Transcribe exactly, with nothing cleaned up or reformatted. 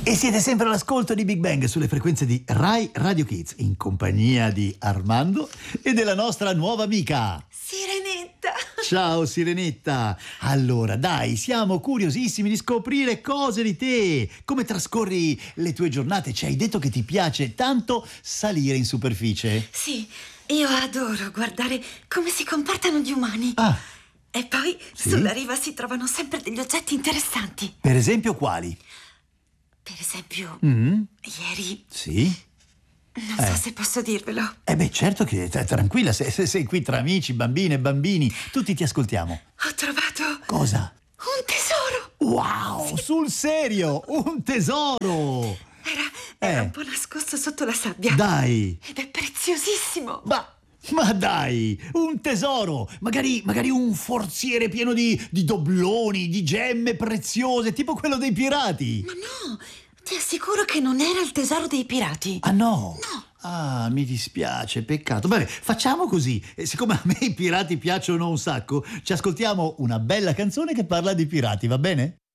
E siete sempre all'ascolto di Big Bang sulle frequenze di Rai Radio Kids, in compagnia di Armando e della nostra nuova amica Sirenetta. Ciao Sirenetta. Allora dai, siamo curiosissimi di scoprire cose di te. Come trascorri le tue giornate? Ci hai detto che ti piace tanto salire in superficie. Sì, io adoro guardare come si comportano gli umani. Ah, E poi sì? sulla riva si trovano sempre degli oggetti interessanti. Per esempio quali? Per esempio, Mm? ieri, Sì? non Eh. so se posso dirvelo. Eh beh, certo che tra- tranquilla, se, se sei qui tra amici, bambine e bambini, tutti ti ascoltiamo. Ho trovato Cosa? un tesoro. Wow, sul serio, un tesoro! Era, era Eh. un po' nascosto sotto la sabbia. Dai! Ed è preziosissimo. Ma, ma dai, un tesoro! Magari, magari un forziere pieno di, di dobloni, di gemme preziose, tipo quello dei pirati. Ma no, ti assicuro che non era il tesoro dei pirati. Ah no? No. Ah, mi dispiace, peccato. Vabbè, facciamo così. Eh, Siccome a me i pirati piacciono un sacco, ci ascoltiamo una bella canzone che parla di pirati, va bene?